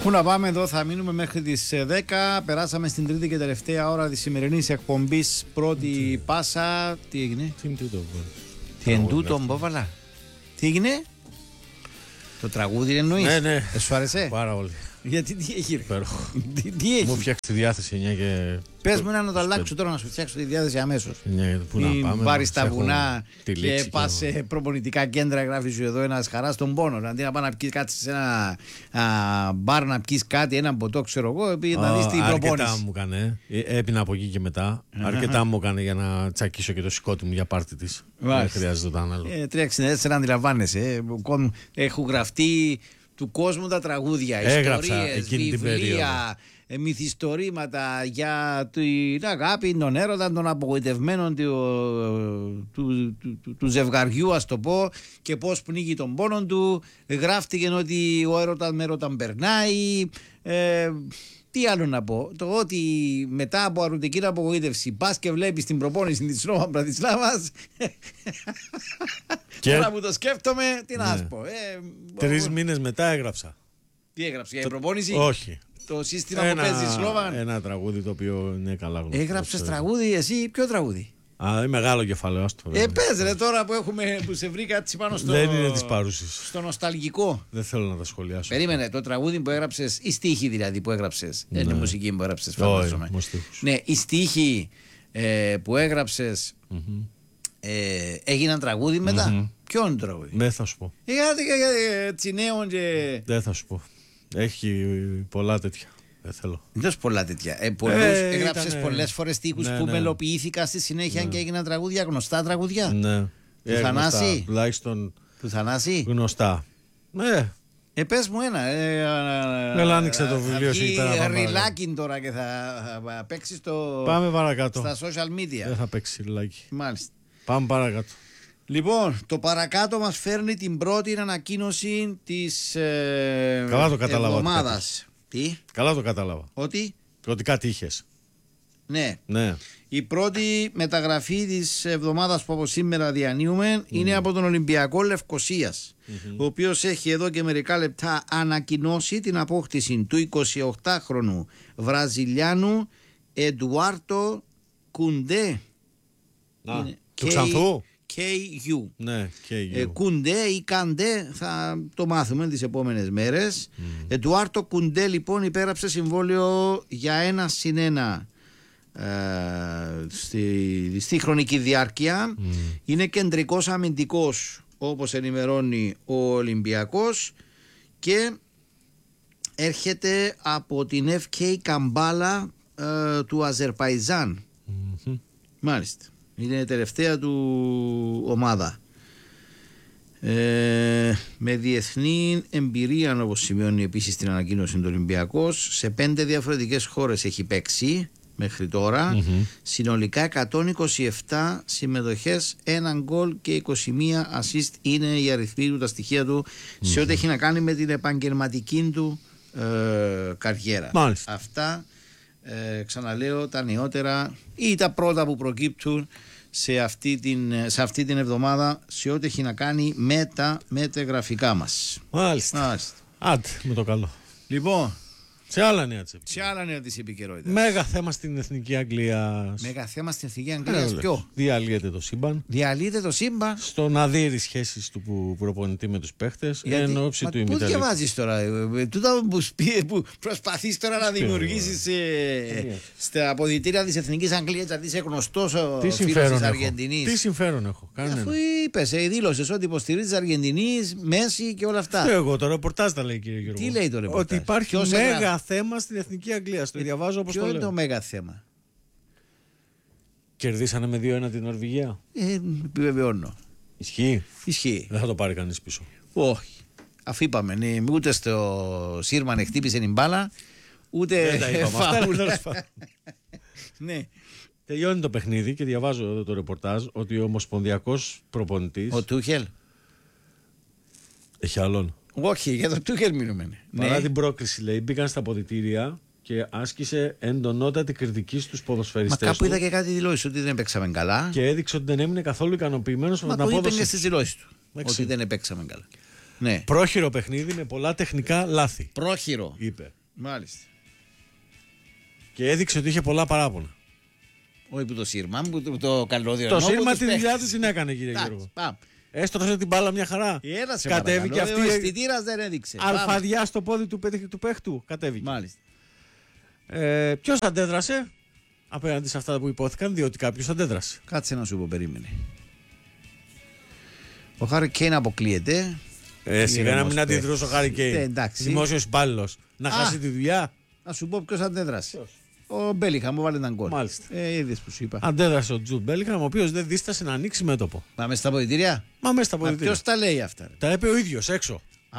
Πού να πάμε εδώ, θα μείνουμε μέχρι τις 10. Περάσαμε στην τρίτη και τελευταία ώρα της σημερινής εκπομπής. Πρώτη πάσα. Τι έγινε? Τι εντούτο μπόβαλα. Τι έγινε? Το τραγούδι εννοείς? Ναι. Σου άρεσε? Πάρα πολύ. Γιατί τι έχει? Τι έχει? Μου φτιάξει τη διάθεση 9 και... Πες μου να το αλλάξω τώρα, να σου φτιάξω τη διάθεση αμέσως. Πού να πάμε? Πάρεις τα βουνά και πας σε προπονητικά κέντρα, γράφεις σου εδώ ένας χαράς τον πόνο. Αντί να πάει να πιεις κάτι σε ένα μπαρ, να πιεις κάτι, ένα ποτό, ξέρω εγώ, να δεις την προπόνηση. Αρκετά μου έκανε. Έπινα από εκεί και μετά. Αρκετά μου έκανε για να τσακίσω και το σηκώτη μου για πάρτι της. Δεν χρειάζεται το άλλο. 364 αντιλαμβάνεσαι. Έχουν γραφτεί του κόσμου τα τραγούδια, ιστορίες, βιβλία, μυθιστορήματα για την αγάπη, τον έρωτα, των απογοητευμένων του ζευγαριού, ας το πω, και πώς πνίγει τον πόνο του. Γράφτηκε ότι ο έρωτας με έρωταν περνάει. Τι άλλο να πω? Το ότι μετά από αρνητική απογοήτευση πας και βλέπεις την προπόνηση της Νόβα Μπρατισλάβας. Τώρα που το σκέφτομαι, τι να σου πω. 3 μήνες μετά έγραψα. Τι έγραψε, για προπόνηση? Όχι. Το σύστημα που παίζει Σλόβαν. Ένα τραγούδι το οποίο είναι καλά γνωστό. Έγραψες τραγούδι εσύ? Ποιο τραγούδι? Μεγάλο κεφάλαιο. Πες ρε τώρα που σε βρήκα έτσι πάνω στο... Δεν είναι της παρούσης. Στο νοσταλγικό. Δεν θέλω να τα σχολιάσω. Περίμενε, το τραγούδι που έγραψες, η στίχη δηλαδή που έγραψες. Δεν είναι μουσική που έγραψες, φαντάζομαι. Ναι, η στίχη που έγραψες έγιναν τραγούδι μετά. Ποιο είναι το τραγούδι? Δεν θα σου πω. Τσινέων και... Δεν θα σου πω. Έχει πολλά τέτοια. Δεν θέλω. Δεν πολλά τέτοια. Έγραψες πολλές φορές στίχους που μελοποιήθηκαν στη συνέχεια και έγιναν τραγούδια, γνωστά τραγούδια. Ναι. Του Θανάση. Τουλάχιστον. Του Θανάση. Γνωστά. Ναι. Πες μου ένα. Έλα, άνοιξε το βιβλίο σου. Ριλάκιν τώρα και θα παίξεις το. Πάμε παρακάτω. Στα social media. Δεν θα παίξει ριλάκι. Μάλιστα. Πάμε παρακάτω. Λοιπόν, το παρακάτω μας φέρνει την πρώτη ανακοίνωση της εβδομάδας. Τι? Καλά το κατάλαβα. Ότι κάτι είχες. Ναι. Η πρώτη μεταγραφή της εβδομάδας που από σήμερα διανύουμε είναι από τον Ολυμπιακό Λευκωσίας, ο οποίος έχει εδώ και μερικά λεπτά ανακοινώσει την απόκτηση του 28χρονου Βραζιλιάνου Εντουάρτο Κουντέ. Του Ξανθού. KU. Ναι, KU. Κουντέ ή Καντέ, θα το μάθουμε τις επόμενες μέρες. Εντουάρτο Κουντέ λοιπόν υπέγραψε συμβόλαιο για 1+1 στη χρονική διάρκεια. Είναι κεντρικός αμυντικός, όπως ενημερώνει ο Ολυμπιακός, και έρχεται από την FK Καμπάλα του Αζερπαϊτζάν. Μάλιστα. Είναι η τελευταία του ομάδα. Με διεθνή εμπειρία, όπως σημειώνει επίσης την ανακοίνωση του Ολυμπιακός, σε 5 διαφορετικές χώρες έχει παίξει μέχρι τώρα. Συνολικά 127 συμμετοχές, 1 γκολ και 21 assist είναι οι αριθμοί του, τα στοιχεία του σε ό,τι έχει να κάνει με την επαγγελματική του καριέρα. Μάλιστα. Αυτά, ξαναλέω, τα νεότερα ή τα πρώτα που προκύπτουν σε αυτή την εβδομάδα σε ό,τι έχει να κάνει με τα μεταγραφικά μας. Μάλιστα. Άντε με το καλό. Λοιπόν, σε άλλα νέα της επικαιρότητας. Μέγα θέμα στην Εθνική Αγγλία. Μέγα θέμα στην Εθνική Αγγλία. Ποιο? Διαλύεται το σύμπαν. Στο να δει οι σχέσεις του προπονητή με τους παίχτες εν ώψη του ημιτελικού. Πού διαβάζεις τώρα? Τούτα που προσπαθείς τώρα να δημιουργήσεις στα αποδυτήρια της Εθνικής Αγγλίας, να είσαι γνωστός φίλος της Αργεντινής. Τι συμφέρον έχω? Αφού είπες, δήλωσες ότι υποστηρίζεις Αργεντινής, Μέση και όλα αυτά. Εγώ το ρεπορτάζ τα λέει, κύριε Γιώργο. Τι λέει το ρεπορτάζ? Ότι υπάρχει μέγα θέμα στην Εθνική Αγγλία. Το διαβάζω όπως το λέω. Ποιο είναι το μέγα θέμα? Κερδίσανε με 2-1 την Νορβηγία. Επιβεβαιώνω. Ισχύει. Δεν θα το πάρει κανείς πίσω. Όχι. Αφού είπαμε, ούτε στο Σίρμαν χτύπησε την μπάλα, ούτε. Δεν τα είπαμε. Ναι. Τελειώνει το παιχνίδι και διαβάζω εδώ το ρεπορτάζ ότι ο ομοσπονδιακός προπονητής. Ο Τούχελ. Έχει άλλον. Όχι, για το Τούχελ μιλούμε. Παρά την πρόκριση, λέει, μπήκαν στα αποδυτήρια και άσκησε εντονότατη κριτική στους ποδοσφαιριστές. Μα κάπου είδα και κάτι δηλώσει ότι δεν έπαιξαμε καλά. Και έδειξε ότι δεν έμεινε καθόλου ικανοποιημένος με την απόδοση. Μα το είπε και στις δηλώσεις του. Ότι δεν έπαιξαμε καλά. Ναι. Πρόχειρο παιχνίδι με πολλά τεχνικά λάθη. Πρόχειρο. Είπε. Μάλιστα. Και έδειξε ότι είχε πολλά παράπονα. Όχι που το σύρμα, που το καλώδιο. Το σύρμα τη δουλειά του την έκανε, κύριε Γιώργο. Έστρωσε την μπάλα μια χαρά. Κατέβηκε αυτή. Ο αισθητήρας δεν έδειξε. Αλφαδιά στο πόδι του παίχτου. Κατέβηκε. Μάλιστα. Ποιος αντέδρασε απέναντι σε αυτά που υπόθηκαν, διότι κάποιος αντέδρασε. Κάτσε να σου πω, περίμενε. Ο Χάρι Κέιν αποκλείεται. Σιγά να μην αντιδρούσε ο Χάρι Κέιν. Δημόσιος υπάλληλος. Να χάσει τη δουλειά. Να σου πω ποιος αντέδρασε. Ο Μπέλιχαμ μου βάλε έναν γκολ. Μάλιστα. Είδες που σου είπα. Αντέδρασε ο Τζουντ Μπέλιχαμ, ο οποίος δεν δίστασε να ανοίξει μέτωπο. Μα μέσα στα αποδυτήρια. Ποιος τα λέει αυτά. Τα είπε ο ίδιος έξω.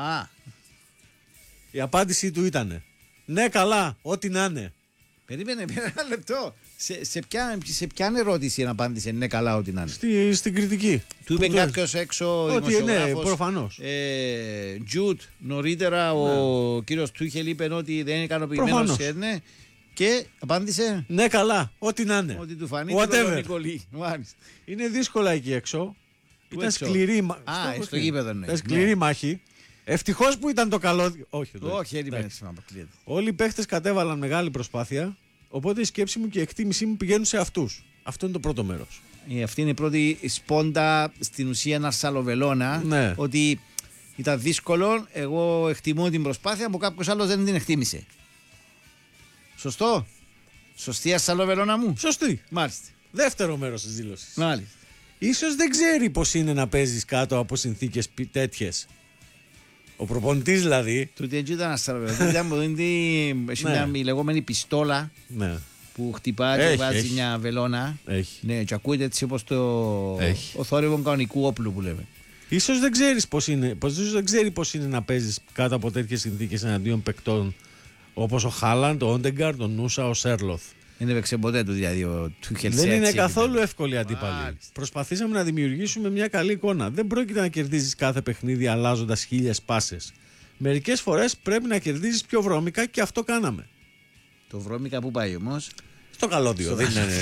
Η απάντησή του ήταν ναι, καλά, ό,τι να είναι. Περίμενε ένα λεπτό. Σε ποια ερώτηση απάντησε ναι, καλά, ό,τι να είναι. Στην κριτική. Του είπε κάποιος έξω. Ότι ναι, προφανώς. Τζουτ, νωρίτερα ο κύριος Τούχελ είπε ότι δεν είναι ικανοποιημένος. Και απάντησε ναι, καλά, ό,τι να είναι. Ότι του φανεί είναι δύσκολα εκεί έξω. Ήταν σκληρή στο γήπεδο, ναι. Σκληρή μάχη. Ευτυχώς που ήταν το καλώδιο. Όχι, όλοι οι παίχτες κατέβαλαν μεγάλη προσπάθεια. Οπότε η σκέψη μου και η εκτίμησή μου πηγαίνουν σε αυτούς. Αυτό είναι το πρώτο μέρος. Αυτή είναι η πρώτη σπόντα στην ουσία Ναρσαλοβελώνα. Ναι. Ότι ήταν δύσκολο. Εγώ εκτιμώ την προσπάθεια που κάποιος άλλος δεν την εκτίμησε. Σωστό. Σωστή Αρσαλοβελώνα μου. Σωστή. Μάλιστα. Δεύτερο μέρος της δήλωσης. Μάλιστα. Ίσως δεν ξέρει πως είναι να παίζεις κάτω από συνθήκες τέτοιες. Ο προπονητής δηλαδή. Του τι ήταν Αρσαλοβελώνα. Ήταν μια λεγόμενη πιστόλα. Ναι. Που χτυπάει και βάζει μια βελόνα. Ναι, και ακούγεται έτσι όπως ο θόρυβο κανονικού όπλου που λέμε. Ίσως δεν ξέρεις πώς είναι να παίζεις κάτω από τέτοιες συνθήκες εναντίον παικτών όπως ο Χάλαντ, ο Όντεγκαρντ, ο Νούσα, ο Σέρλοθ. Δεν έπαιξε ποτέ του δηλαδή ο Τούχελ. Δεν είναι καθόλου εύκολη αντίπαλη. Προσπαθήσαμε να δημιουργήσουμε μια καλή εικόνα. Δεν πρόκειται να κερδίζεις κάθε παιχνίδι αλλάζοντας 1000 πάσες. Μερικές φορές πρέπει να κερδίζεις πιο βρώμικα και αυτό κάναμε. Το βρώμικα που πάει όμως? Στο καλώδιο. Δεν είναι.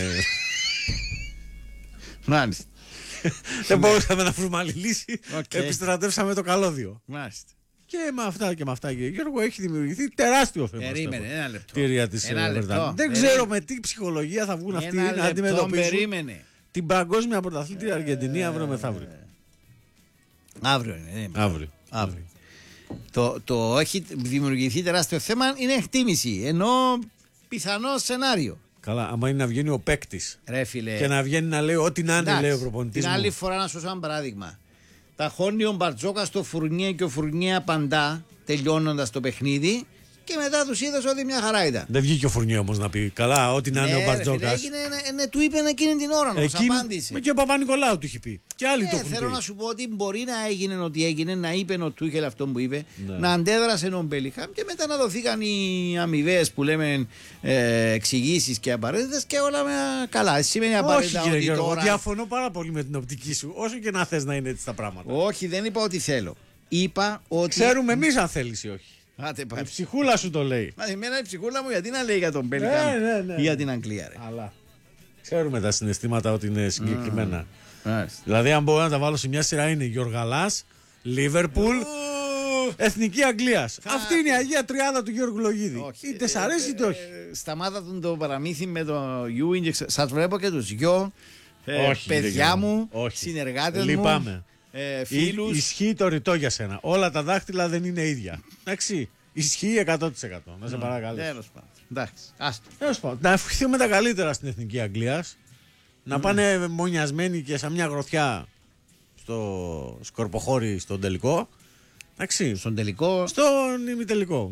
Μάλιστα. Δεν μπορούσαμε να βρούμε άλλη λύση. Επιστρατεύσαμε το καλώδιο. Μάλιστα. Και με αυτά, κύριε Γιώργο, έχει δημιουργηθεί τεράστιο θέμα. Περίμενε, ένα λεπτό. Δεν ξέρω με τι ψυχολογία θα βγουν αυτοί να αντιμετωπίσουν την παγκόσμια πρωταθλήτρια Αργεντινή αύριο μεθαύριο. Αύριο είναι. Αύριο. Το έχει δημιουργηθεί τεράστιο θέμα είναι εκτίμηση. Ενώ πιθανό σενάριο. Καλά, άμα είναι να βγαίνει ο παίκτης και να βγαίνει να λέει ό,τι να είναι, λέει ο προπονητής. Την άλλη φορά, να σου δώσω ένα παράδειγμα. Τα χώνει ο Μπαρτζόκα στο Φουρνιέ και ο Φουρνιέ απαντά τελειώνοντας το παιχνίδι και μετά τους είδες ότι μια χαρά ήταν. Δεν βγήκε ο Φουρνιέ όμως να πει καλά, ό,τι να είναι ο Μπαρτζόκας. Του είπε εκείνη την ώρα όμως, απάντησε. Και ο Παπα-Νικολάου του είχε πει. Και άλλοι το έχουν πει. Θέλω να σου πω ότι μπορεί να έγινε ό,τι έγινε, να είπε ο Τούχελ αυτό που είπε, να αντέδρασε ο Μπέλιχαμ και μετά να δοθήκαν οι αμοιβές που λέμε εξηγήσεις και απαραίτητες και όλα καλά. Σημαίνει απαραίτητα ότι Γιώργο, τώρα... Διαφωνώ πάρα πολύ με την οπτική σου, όσο και να θες να είναι έτσι τα πράγματα. Όχι, δεν είπα ότι θέλω. Είπα ότι. Ξέρουμε εμείς αν θέλεις ή όχι. Η ψυχούλα σου το λέει. Μα εμένα η ψυχούλα μου γιατί να λέει για τον Μπέλιχαμ ή για την Αγγλία, ρε. Αλλά ξέρουμε τα συναισθήματα ότι είναι συγκεκριμένα. Δηλαδή, αν μπορώ να τα βάλω σε μια σειρά, είναι Γιοργαλάς, Λίβερπουλ, Εθνική Αγγλίας. Αυτή είναι η Αγία Τριάδα του Γιώργου Λογίδη. Είτε σ' αρέσει είτε όχι. Σταμάτα το παραμύθι με το Ewing. Σας βλέπω και τους δυο. Παιδιά μου, συνεργάτες μου. Φίλους. Ισχύει το ρητό για σένα. Όλα τα δάχτυλα δεν είναι ίδια. Εντάξει. Ισχύει 100%. Να σε παρακαλώ. Να ευχηθούμε τα καλύτερα στην Εθνική Αγγλίας. Να πάνε μονιασμένοι και σαν μια γροθιά στο σκορποχώρι στον τελικό. Εντάξει. Στον τελικό. Στον ημιτελικό.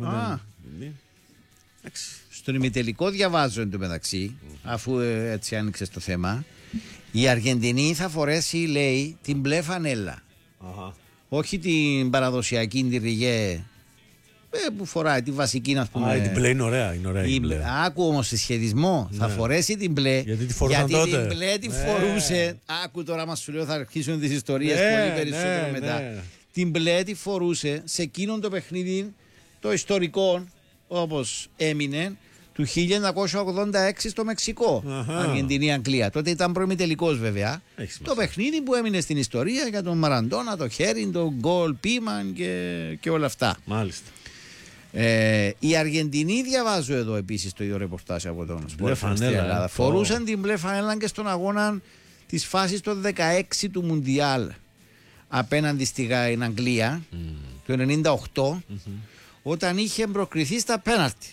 Στον ημιτελικό διαβάζω εντωμεταξύ, αφού έτσι άνοιξε το θέμα. Η Αργεντινή θα φορέσει, λέει, την μπλε φανέλα. Όχι την παραδοσιακή τυριγέ που φοράει, τη βασική, να πούμε. Την μπλε είναι ωραία. Άκου όμως σε σχεδισμό. Θα φορέσει την μπλε. Γιατί την μπλε τη φορούσε. Άκου τώρα, μας σου λέω, θα αρχίσουν τις ιστορίες πολύ περισσότερο μετά. Την μπλε τη φορούσε σε εκείνον το παιχνίδι, το ιστορικό, όπως έμεινε, του 1986 στο Μεξικό. Αργεντινή-Αγγλία. Τότε ήταν προημιτελικός βέβαια. Το παιχνίδι που έμεινε στην ιστορία για τον Μαραντόνα, το χέρι, το γκολ, πίμαν και όλα αυτά. Μάλιστα. Οι Αργεντινοί, διαβάζω εδώ επίσης το ίδιο ρεπορτάζ από τον Σπορ στην Ελλάδα. Φορούσαν την μπλε φανέλα και στον αγώνα της φάσης το 16 του Μουντιάλ απέναντι στην Αγγλία το 98 όταν είχε προκριθεί στα πέναλτι.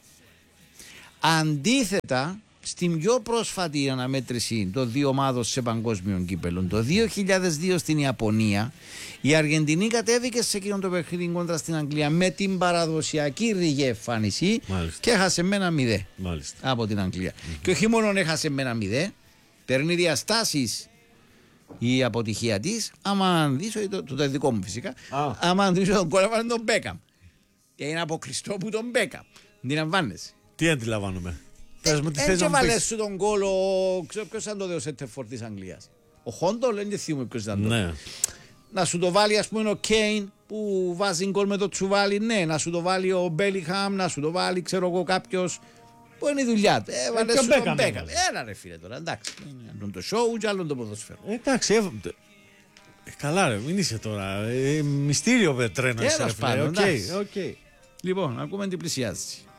Αντίθετα, στην πιο πρόσφατη αναμέτρηση των δύο ομάδων σε παγκόσμιο κύπελλο, το 2002 στην Ιαπωνία, η Αργεντινή κατέβηκε σε εκείνο το παιχνίδι κόντρα στην Αγγλία με την παραδοσιακή ρηγέ εμφάνιση και έχασε με 1-0 από την Αγγλία. Και όχι μόνο έχασε με 1-0, παίρνει διαστάσεις η αποτυχία της. Άμα δεις, το δικό μου φυσικά, άμα δεις τον κόλλο βάλει τον Μπέκαμ. Και είναι αποκριστό που τον Μπέκαμ. Αντιλαμβάνεσαι. Τι αντιλαμβάνομαι. Έτσι έβαλες σου τον κόλλο, ξέρω ποιος ήταν το δέο σέντερφορ της Αγγλίας. Ο Χόντο, λένε και θυμούμαι ποιος ήταν το. Να σου το βάλει ας πούμε ο Κέιν που βάζει γκολ με το τσουβάλι, ναι. Να σου το βάλει ο Μπέλιχαμ, να σου το βάλει ξέρω εγώ κάποιος. Πού είναι η δουλειά του. Έβαλες σου τον Μπέκαμ. Έλα ρε φίλε τώρα, εντάξει. Άλλον το σόου και άλλον το ποδοσφαίρο. Εντάξει, καλά ρε, μην είσαι τώρα. Μυστήριο τρένο. Τέλος πάντων, okay. Λοιπόν, ακούμε την πλησιάζει.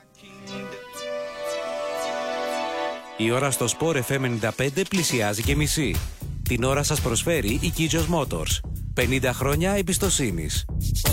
Η ώρα στο Sport FM 95 πλησιάζει και μισή. Την ώρα σας προσφέρει η Kijos Motors. 50 χρόνια εμπιστοσύνης.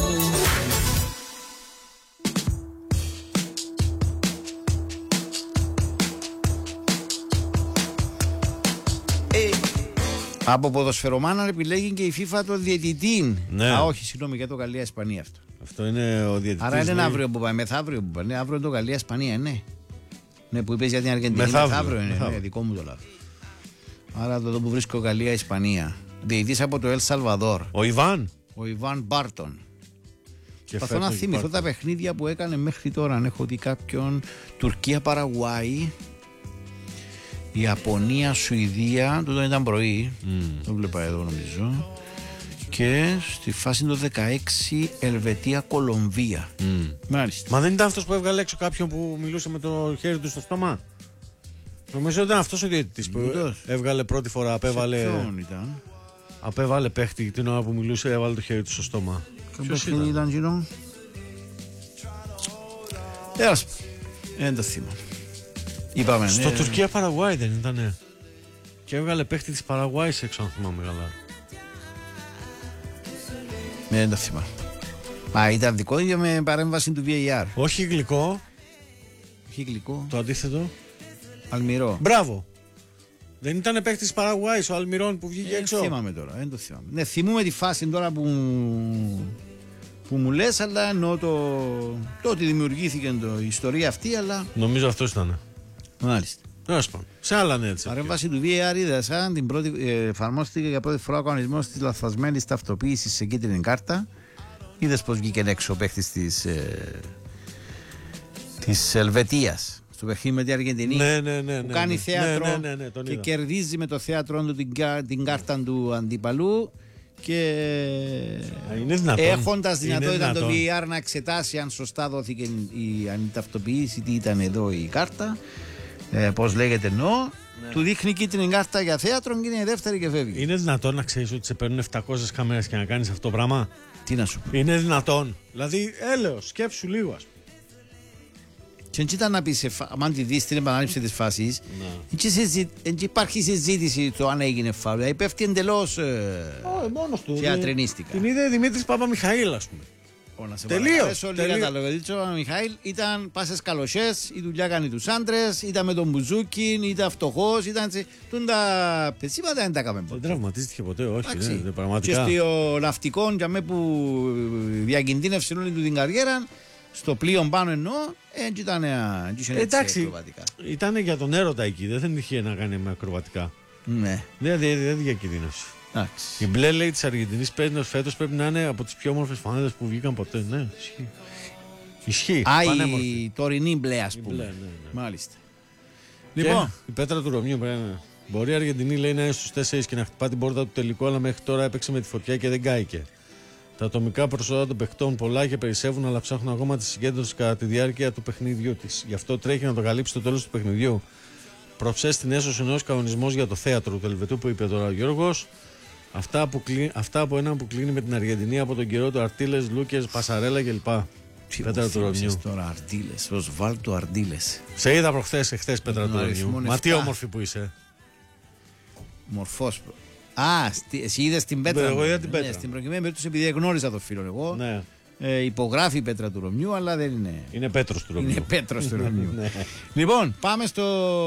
Από ποδοσφαιρομάνα επιλέγει και η FIFA το διαιτητή. Ναι. Όχι, συγγνώμη, για το Γαλλία-Ισπανία αυτό. Αυτό είναι ο διαιτητής. Άρα είναι αύριο που πάει, μεθαύριο που πάει. Ναι, αύριο είναι το Γαλλία-Ισπανία, ναι. Ναι, που είπες για την Αργεντινή, μεθαύριο είναι. Ναι, δικό μου το λάθος. Άρα εδώ που βρίσκω Γαλλία-Ισπανία. Διαιτητής από το Ελ Σαλβαδόρ. Ο Ιβάν. Ο Ιβάν Μπάρτον. Προσπαθώ να θυμηθώ τα παιχνίδια που έκανε μέχρι τώρα. Αν έχω δει κάποιον. Τουρκία-Παραγουάη. Ιαπωνία-Σουηδία. Τούτο ήταν πρωί. Το βλέπα εδώ νομίζω. Και στη φάση το 16 Ελβετία-Κολομβία. Μάλιστα. Μα δεν ήταν αυτός που έβγαλε έξω κάποιον που μιλούσε με το χέρι του στο στόμα? Νομίζω ήταν αυτός ο διαιτητής που έβγαλε πρώτη φορά. Απέβαλε παίχτη την ώρα που μιλούσε, έβαλε το χέρι του στο στόμα. Ποιος ήταν γύρω? Δεν το θυμάμαι. Είπαμε, στο Τουρκία-Παραγουάη δεν ήτανε? Και έβγαλε παίχτη της Παραγουάης έξω, αν θυμάμαι καλά. Δεν το θυμάμαι. Μα ήταν δικό ίδιο με παρέμβαση του VAR. Όχι γλυκό. Όχι γλυκό. Το αντίθετο. Αλμυρό. Μπράβο. Δεν ήταν παίκτης της Παραγουάης ο Αλμυρών που βγήκε έξω? Δεν θυμάμαι τώρα. Δεν το θυμάμαι. Ναι, θυμούμαι τη φάση τώρα που μου λες, αλλά εννοώ το ότι δημιουργήθηκε η ιστορία αυτή, αλλά. Νομίζω αυτό ήταν. Μάλιστα. Σε άλλα ναι, έτσι. Παρέμβαση του VAR είδα την πρώτη, εφαρμόστηκε για πρώτη φορά ο κανονισμός της λαθασμένης ταυτοποίησης σε κίτρινη κάρτα. Είδες πως βγήκε έξω ο παίκτης της Ελβετίας στο παιχνίδι με την Αργεντινή. Ναι, που κάνει θέατρο και κερδίζει με το θέατρο του την κάρτα του αντίπαλου. Και έχοντας δυνατότητα το VAR να εξετάσει αν σωστά δόθηκε η ταυτοποίηση, τι ήταν εδώ η κάρτα. Πώς λέγεται εννοώ, του δείχνει κίτρινη κάρτα για θέατρο και είναι η δεύτερη και φεύγει. Είναι δυνατόν να ξέρεις ότι σε παίρνουν 700 κάμερες και να κάνεις αυτό το πράγμα? Τι να σου πω. Είναι δυνατόν? Δηλαδή, έλεος, σκέψου λίγο, ας πούμε. Και έτσι ήταν να πεις, αν τη δεις την επανάληψη της φάσης, έτσι υπάρχει συζήτηση το αν έγινε φάουλ. Δηλαδή πέφτει εντελώς θεατρινίστικα. Την είδε Δημήτρης Παπαμιχαήλ, ας πούμε. Τελείως. Ο Μιχαήλ ήταν πάσες καλοσές, η δουλειά κάνει τους άντρες, ήταν με τον Μπουζούκιν, ήταν φτωχός, ήταν τα πεσίματα δεν τα έκαμε ποτέ. Δεν τραυματίστηκε ποτέ, όχι, πραγματικά. Και στο ναυτικό, για μέ που διακινδύνευσε όλη του την καριέρα, στο πλοίο πάνω εννοώ, έτσι ήταν ακροβατικά. Ήταν για τον έρωτα εκεί, δεν είχε να κάνει με ακροβατικά. Ναι. Δεν διακινδύνευσε. Η μπλε λέει της Αργεντινής φέτος πρέπει να είναι από τις πιο όμορφες φανέλες που βγήκαν ποτέ. Ναι, ισχύει. Η τωρινή μπλε, ας πούμε. Ναι. Μάλιστα. Λοιπόν, η πέτρα του Ρωμιού μπορεί η Αργεντινή λέει να είναι στους 4 και να χτυπά την πόρτα του τελικού, αλλά μέχρι τώρα έπαιξε με τη φωτιά και δεν κάηκε. Τα ατομικά προσόντα των παιχτών πολλά και περισσεύουν, αλλά ψάχνουν ακόμα τη συγκέντρωση κατά τη διάρκεια του παιχνιδιού της. Γι' αυτό τρέχει να το καλύψει το τέλος του παιχνιδιού. Προψέ στην έσωση ενός κανονισμός για το θέατρο του Ελβετού που είπε τώρα ο Γιώργος. Αυτά από έναν που κλείνει με την Αργεντινή από τον καιρό του Αρτίλες, Λούκες, Πασαρέλα κλπ. Πέτρα του Ρωμιού. Τώρα Αρτίλες, Οσβάλτο Αρτίλες. Σε είδα προχθές, εχθές Πέτρα του Ρωμιού. Μα τι όμορφη που είσαι. Μορφός. Εσύ είδες την Πέτρα. Εγώ είδα την Πέτρα. Ναι, στην προκειμένη περίπτωση, επειδή γνώριζα τον φίλο εγώ. Ναι. Υπογράφει η Πέτρα του Ρωμιού, αλλά δεν είναι. Είναι Πέτρος του Ρωμιού. Είναι Πέτρος του Ρωμιού. Λοιπόν, πάμε στο.